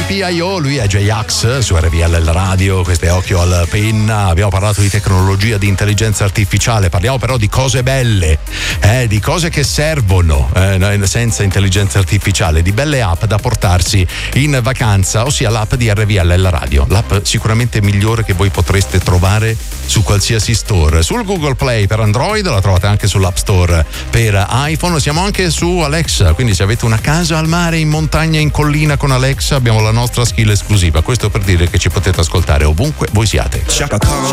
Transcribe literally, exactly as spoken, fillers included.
P I O, lui è J-Ax su R V L Radio, questo è Occhio al Penna. Abbiamo parlato di tecnologia, di intelligenza artificiale, parliamo però di cose belle, eh, di cose che servono eh, senza intelligenza artificiale, di belle app da portarsi in vacanza, ossia l'app di R V L Radio, l'app sicuramente migliore che voi potreste trovare su qualsiasi store. Sul Google Play per Android, la trovate anche sull'App Store per iPhone, siamo anche su Alexa, quindi se avete una casa al mare, in montagna, in collina con Alexa, abbiamo la nostra skill esclusiva. Questo per dire che ci potete ascoltare ovunque voi siate.